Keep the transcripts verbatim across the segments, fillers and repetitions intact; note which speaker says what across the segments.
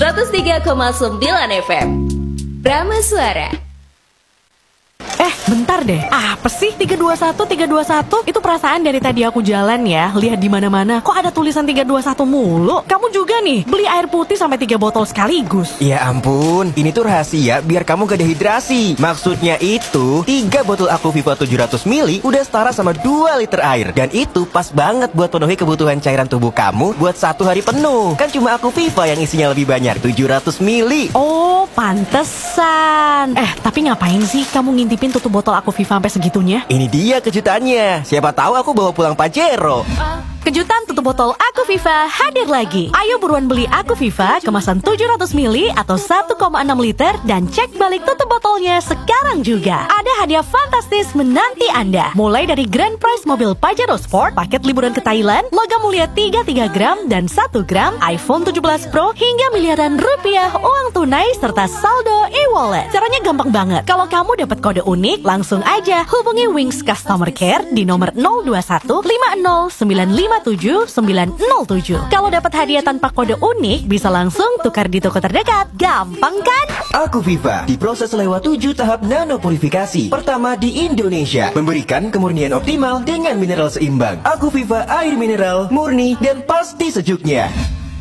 Speaker 1: seratus tiga koma sembilan F M Prameswara.
Speaker 2: Eh, bentar deh. Apa sih tiga dua satu tiga dua satu? Itu perasaan dari tadi aku jalan ya, lihat di mana-mana kok ada tulisan tiga dua satu mulu. Kamu juga nih, beli air putih sampai tiga botol sekaligus.
Speaker 3: Ya ampun, ini tuh rahasia biar kamu gak dehidrasi. Maksudnya itu, tiga botol Aquaviva tujuh ratus mililiter udah setara sama dua liter air. Dan itu pas banget buat penuhi kebutuhan cairan tubuh kamu buat satu hari penuh. Kan cuma Aquaviva yang isinya lebih banyak, tujuh ratus mililiter.
Speaker 2: Oh, pantesan. Eh, tapi ngapain sih kamu ngintipin tutup botol Aquaviva sampai segitunya?
Speaker 3: Ini dia kejutannya. Siapa tahu aku bawa pulang Pajero.
Speaker 2: Kejutan tutup botol Aquaviva hadir lagi. Ayo buruan beli Aquaviva kemasan tujuh ratus mililiter atau satu koma enam liter dan cek balik tutup botolnya sekarang juga. Ada hadiah fantastis menanti Anda. Mulai dari grand prize mobil Pajero Sport, paket liburan ke Thailand, logam mulia tiga puluh tiga gram dan satu gram, iPhone tujuh belas Pro, hingga miliaran rupiah uang tunai serta saldo e-wallet. Caranya gampang banget. Kalau kamu dapat kode unik, langsung aja hubungi Wings Customer Care di nomor nol dua satu lima nol sembilan lima tujuh sembilan nol tujuh. Kalau dapat hadiah tanpa kode unik, bisa langsung tukar di toko terdekat. Gampang kan?
Speaker 3: Aquaviva diproses lewat tujuh tahap nanopurifikasi. Pertama di Indonesia, memberikan kemurnian optimal dengan mineral seimbang. Aquaviva air mineral, murni dan pasti sejuknya.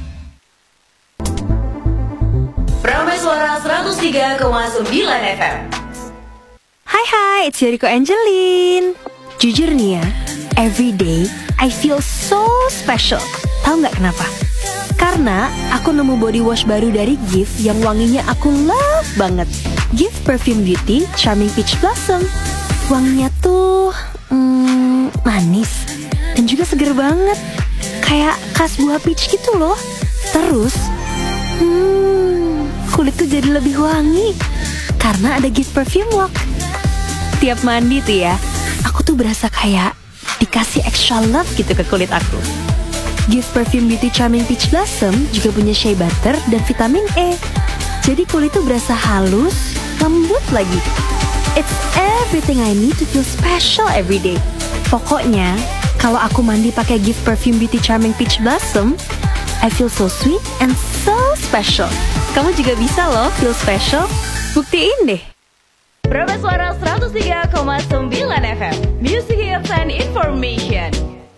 Speaker 1: Prameswara seratus tiga koma sembilan F M.
Speaker 4: Hai hai, it's Yoriko Angelin. Jujur nih ya, every day I feel so special. Tahu nggak kenapa? Karena aku nemu body wash baru dari Gift yang wanginya aku love banget. Gift Perfume Beauty Charming Peach Blossom. Wanginya tuh hmm, manis dan juga seger banget, kayak khas buah peach gitu loh. Terus, hmm, kulit tuh jadi lebih wangi karena ada Gift Perfume Walk. Tiap mandi tuh ya, aku tuh berasa kayak dikasih extra love gitu ke kulit aku. Gift Perfume Beauty Charming Peach Blossom juga punya shea butter dan vitamin E. Jadi kulit tuh berasa halus, lembut lagi. It's everything I need to feel special every day. Pokoknya, kalau aku mandi pakai Gift Perfume Beauty Charming Peach Blossom, I feel so sweet and so special. Kamu juga bisa loh feel special. Buktiin deh.
Speaker 1: Prameswara seratus tiga koma sembilan F M Music Hits and Information.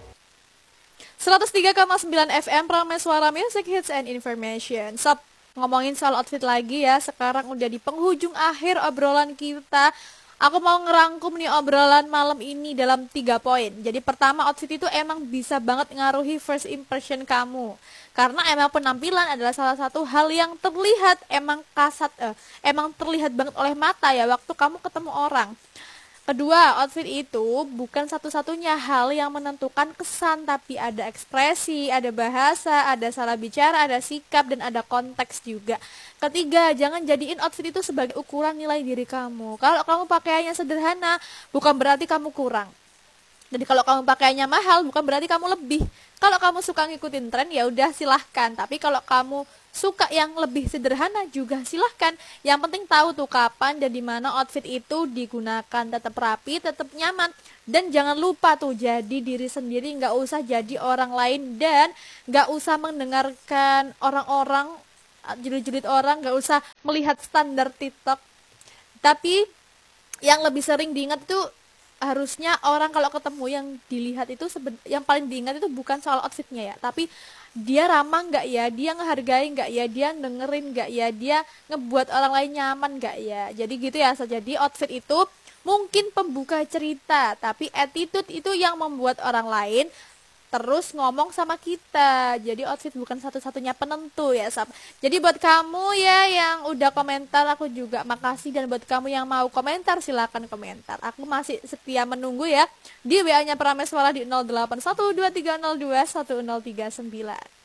Speaker 5: seratus tiga koma sembilan F M Prameswara Music Hits and Information. Sob, ngomongin soal outfit lagi ya. Sekarang udah di penghujung akhir obrolan kita. Aku mau ngerangkum nih obrolan malam ini dalam tiga poin. Jadi pertama, outfit itu emang bisa banget ngaruhi first impression kamu. Karena emang penampilan adalah salah satu hal yang terlihat emang kasat, eh, emang terlihat banget oleh mata ya waktu kamu ketemu orang. Kedua, outfit itu bukan satu-satunya hal yang menentukan kesan, tapi ada ekspresi, ada bahasa, ada salah bicara, ada sikap, dan ada konteks juga. Ketiga, jangan jadiin outfit itu sebagai ukuran nilai diri kamu. Kalau kamu pakaiannya sederhana, bukan berarti kamu kurang. Jadi kalau kamu pakaiannya mahal, bukan berarti kamu lebih. Kalau kamu suka ngikutin tren, ya udah silahkan. Tapi kalau kamu suka yang lebih sederhana juga silahkan. Yang penting tahu tuh kapan dan di mana outfit itu digunakan. Tetap rapi, tetap nyaman. Dan jangan lupa tuh jadi diri sendiri, nggak usah jadi orang lain. Dan nggak usah mendengarkan orang-orang, julid-julid orang, nggak usah melihat standar TikTok. Tapi yang lebih sering diingat tuh, harusnya orang kalau ketemu yang dilihat itu seben- yang paling diingat itu bukan soal outfitnya ya, tapi dia ramah nggak ya, dia ngehargai nggak ya, dia dengerin nggak ya, dia ngebuat orang lain nyaman nggak ya. Jadi gitu ya. Jadi outfit itu mungkin pembuka cerita, tapi attitude itu yang membuat orang lain terus ngomong sama kita. Jadi outfit bukan satu-satunya penentu ya, Sab. Jadi buat kamu ya yang udah komentar, aku juga makasih. Dan buat kamu yang mau komentar, silakan komentar. Aku masih setia menunggu ya di W A-nya Prameswara di nol delapan satu dua tiga nol dua satu nol tiga sembilan.